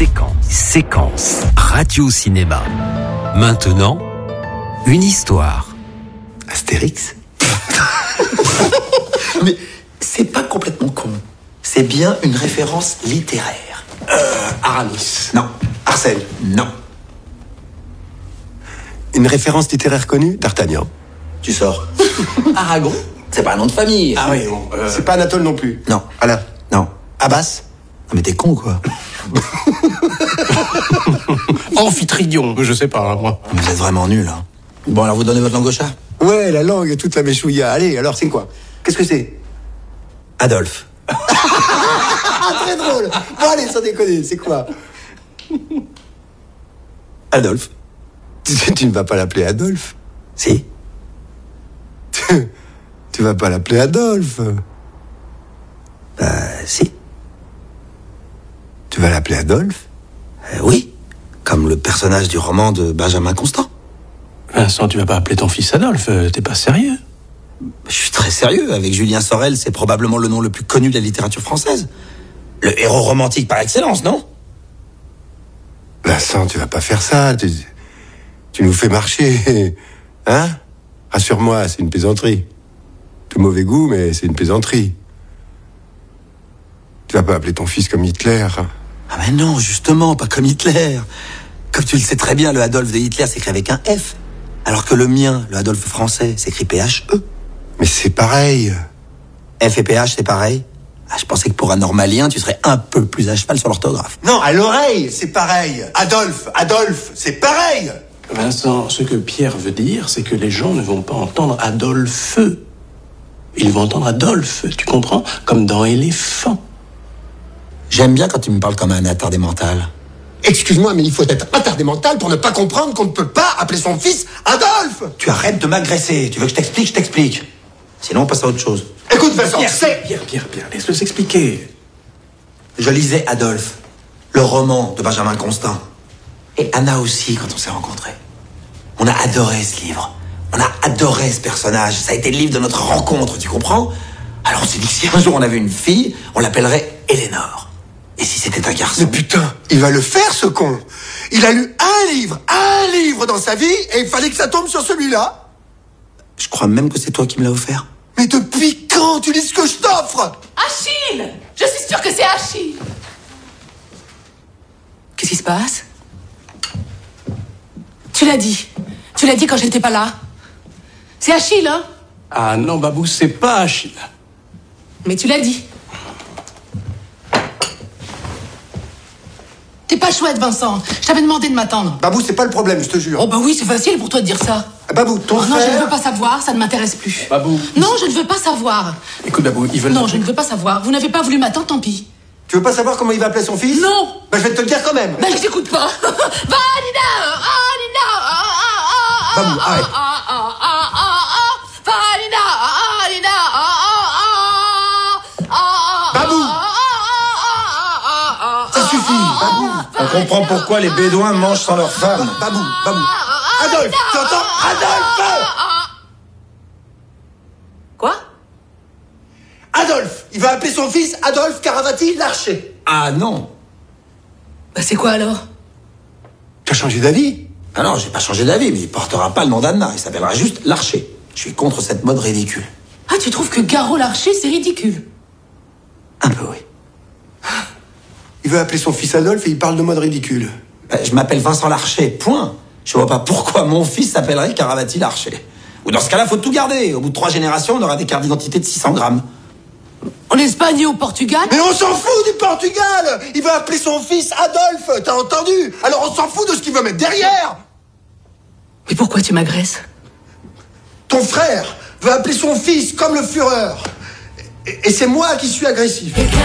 Séquence. Radio-cinéma. Maintenant, une histoire. Astérix. Mais c'est pas complètement con. C'est bien une référence littéraire. Aramis. Non. Arsène. Non. Une référence littéraire connue, D'Artagnan. Tu sors. Aragon. C'est pas un nom de famille. Ah oui, bon. C'est pas Anatole non plus. Non. Alain. Non. Abbas. Non mais t'es con quoi. Amphitryon, je sais pas, moi. Vous êtes vraiment nuls, hein. Bon, alors vous donnez votre langue au chat. Ouais, la langue, toute la méchouilla. Allez, alors c'est quoi? Qu'est-ce que c'est? Adolphe. Très drôle. Bon, allez, sans déconner, c'est quoi? Adolphe. Tu ne vas pas l'appeler Adolphe. Si. Tu vas pas l'appeler Adolphe. Si. Tu vas l'appeler Adolphe? Oui. Comme le personnage du roman de Benjamin Constant. Vincent, tu vas pas appeler ton fils Adolphe, t'es pas sérieux? Je suis très sérieux. Avec Julien Sorel, c'est probablement le nom le plus connu de la littérature française. Le héros romantique par excellence, non? Vincent, tu vas pas faire ça. Tu nous fais marcher. Hein? Rassure-moi, c'est une plaisanterie. De mauvais goût, mais c'est une plaisanterie. Tu vas pas appeler ton fils comme Hitler. Ah mais non, justement, pas comme Hitler. Comme tu le sais très bien, le Adolphe de Hitler s'écrit avec un F. Alors que le mien, le Adolphe français, s'écrit P-H-E. Mais c'est pareil. F et PH, c'est pareil? Ah, je pensais que pour un normalien, tu serais un peu plus à cheval sur l'orthographe. Non, à l'oreille, c'est pareil. Adolphe, c'est pareil. Vincent, ce que Pierre veut dire, c'est que les gens ne vont pas entendre Adolphe. Ils vont entendre Adolphe, tu comprends? Comme dans Éléphant. J'aime bien quand tu me parles comme un attardé mental. Excuse-moi, mais il faut être attardé mental pour ne pas comprendre qu'on ne peut pas appeler son fils Adolphe. Tu arrêtes de m'agresser. Tu veux que je t'explique. Sinon, on passe à autre chose. Écoute, Vincent, Pierre, laisse-le s'expliquer. Je lisais Adolphe, le roman de Benjamin Constant. Et Anna aussi, quand on s'est rencontrés. On a adoré ce livre. On a adoré ce personnage. Ça a été le livre de notre rencontre, tu comprends? Alors on s'est dit que si un jour on avait une fille, on l'appellerait Éléonore. Et si c'était un garçon? Mais putain, il va le faire, ce con. Il a lu un livre dans sa vie, et il fallait que ça tombe sur celui-là. Je crois même que c'est toi qui me l'as offert. Mais depuis quand tu lis ce que je t'offre? Achille! Je suis sûre que c'est Achille! Qu'est-ce qui se passe? Tu l'as dit quand j'étais pas là. C'est Achille, hein? Ah non, Babou, c'est pas Achille. Mais tu l'as dit. T'es pas chouette, Vincent. Je t'avais demandé de m'attendre. Babou, c'est pas le problème, je te jure. Oh bah oui, c'est facile pour toi de dire ça. Babou, ton Oh, frère... non, je ne veux pas savoir, ça ne m'intéresse plus. Babou. Non, je ne veux pas savoir. Écoute, Babou, ils veulent... Non, je ne veux pas savoir. Vous n'avez pas voulu m'attendre, tant pis. Tu veux pas savoir comment il va appeler son fils? Non. Bah, je vais te le dire quand même. Ben, je t'écoute pas. Babou, arrête. Babou. Ça suffit, Babou. On comprend pourquoi les Bédouins mangent sans leur femme. Babou. Adolphe, tu entends? Adolphe! Quoi? Adolphe, il va appeler son fils Adolphe Caravati Larcher. Ah non. Bah c'est quoi alors? Tu as changé d'avis? Ah non, j'ai pas changé d'avis, mais il portera pas le nom d'Anna. Il s'appellera juste Larcher. Je suis contre cette mode ridicule. Ah, tu trouves que Garo Larcher, c'est ridicule? Un peu, oui. Il veut appeler son fils Adolphe et il parle de mode ridicule. Je m'appelle Vincent Larcher, point. Je vois pas pourquoi mon fils s'appellerait Caravati Larcher. Ou dans ce cas-là, faut tout garder. Au bout de 3 générations, on aura des cartes d'identité de 600 grammes. En Espagne et au Portugal? Mais on s'en fout du Portugal! Il va appeler son fils Adolphe, t'as entendu? Alors on s'en fout de ce qu'il veut mettre derrière! Mais pourquoi tu m'agresses? Ton frère veut appeler son fils comme le Führer. Et c'est moi qui suis agressif.